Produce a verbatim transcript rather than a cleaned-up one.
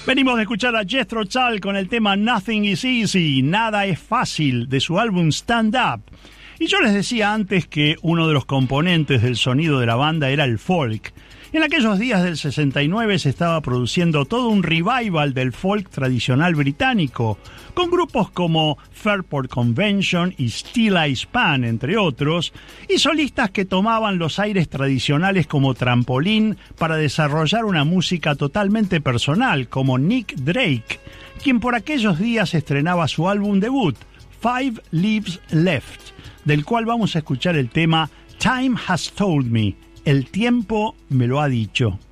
Venimos de escuchar a Jethro Tull con el tema Nothing is Easy, Nada es Fácil, de su álbum Stand Up. Y yo les decía antes que uno de los componentes del sonido de la banda era el folk. En aquellos días del sesenta y nueve se estaba produciendo todo un revival del folk tradicional británico, con grupos como Fairport Convention y Steel Eyes Pan, entre otros, y solistas que tomaban los aires tradicionales como trampolín para desarrollar una música totalmente personal, como Nick Drake, quien por aquellos días estrenaba su álbum debut, Five Leaves Left, del cual vamos a escuchar el tema Time Has Told Me, el tiempo me lo ha dicho.